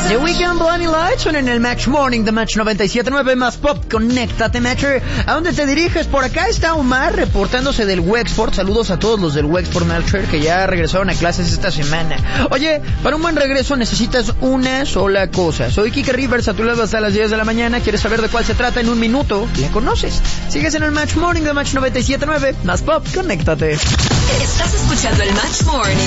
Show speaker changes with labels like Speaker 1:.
Speaker 1: The Weeknd, Blinding Lights son en el Match Morning de Match 97.9 más Pop. Conéctate, Matcher. ¿A dónde te diriges? Por acá está Omar reportándose del Wexport. Saludos a todos los del Wexport, Matcher, que ya regresaron a clases esta semana. Oye, para un buen regreso necesitas una sola cosa. Soy Kike Rivers, a tu lado hasta las 10 de la mañana. ¿Quieres saber de cuál se trata en un minuto? ¿La conoces? Sigues en el Match Morning de Match 97.9 más Pop. Conéctate.
Speaker 2: Estás escuchando el Match Morning.